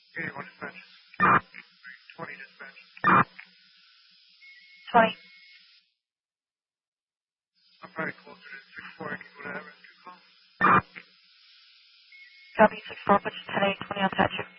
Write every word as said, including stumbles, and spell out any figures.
eighty-one dispatch. twenty dispatch. twenty. I'm probably closer to six four. I can go to Everett. Two calls. Copy six four, put you ten eight twenty on Thatcher.